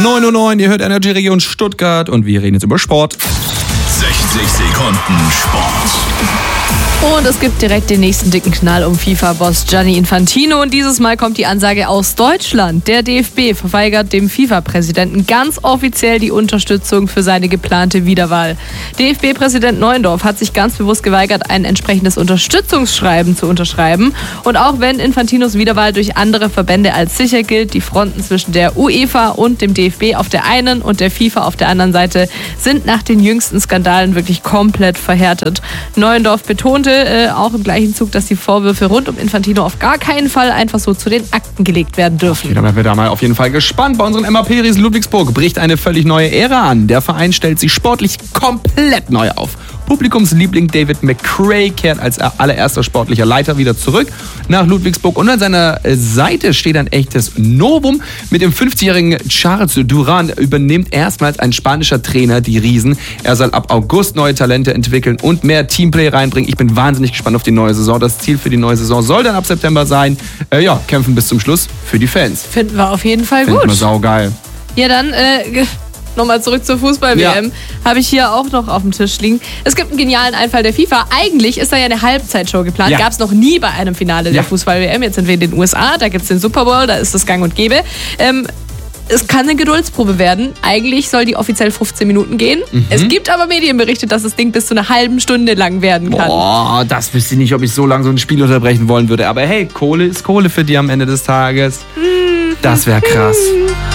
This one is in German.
9:09 Uhr, ihr hört Energy Region Stuttgart und wir reden jetzt über Sport. 60 Sekunden Sport. Und es gibt direkt den nächsten dicken Knall um FIFA-Boss Gianni Infantino. Und dieses Mal kommt die Ansage aus Deutschland. Der DFB verweigert dem FIFA-Präsidenten ganz offiziell die Unterstützung für seine geplante Wiederwahl. DFB-Präsident Neuendorf hat sich ganz bewusst geweigert, ein entsprechendes Unterstützungsschreiben zu unterschreiben. Und auch wenn Infantinos Wiederwahl durch andere Verbände als sicher gilt, die Fronten zwischen der UEFA und dem DFB auf der einen und der FIFA auf der anderen Seite sind nach den jüngsten Skandalen wirklich komplett verhärtet. Neuendorf betonte auch im gleichen Zug, dass die Vorwürfe rund um Infantino auf gar keinen Fall einfach so zu den Akten gelegt werden dürfen. Okay, dann werden wir da mal auf jeden Fall gespannt. Bei unseren MAP-Riesen Ludwigsburg bricht eine völlig neue Ära an. Der Verein stellt sich sportlich komplett neu auf. Publikumsliebling David McRae kehrt als allererster sportlicher Leiter wieder zurück nach Ludwigsburg. Und an seiner Seite steht ein echtes Novum. Mit dem 50-jährigen Charles Duran übernimmt erstmals ein spanischer Trainer die Riesen. Er soll ab August neue Talente entwickeln und mehr Teamplay reinbringen. Ich bin wahnsinnig gespannt auf die neue Saison. Das Ziel für die neue Saison soll dann ab September sein, kämpfen bis zum Schluss für die Fans. Finden wir auf jeden Fall gut. Finden wir saugeil. Ja, dann nochmal zurück zur Fußball-WM. Habe ich hier auch noch auf dem Tisch liegen. Es gibt einen genialen Einfall der FIFA. Eigentlich ist da ja eine Halbzeitshow geplant. Ja. Gab es noch nie bei einem Finale der Fußball-WM. Jetzt sind wir in den USA, da gibt es den Super Bowl, da ist das gang und gäbe. Es kann eine Geduldsprobe werden. Eigentlich soll die offiziell 15 Minuten gehen. Es gibt aber Medienberichte, dass das Ding bis zu einer halben Stunde lang werden kann. Boah, das wüsste ich nicht, ob ich so lange so ein Spiel unterbrechen wollen würde. Aber hey, Kohle ist Kohle für die am Ende des Tages. Das wäre krass.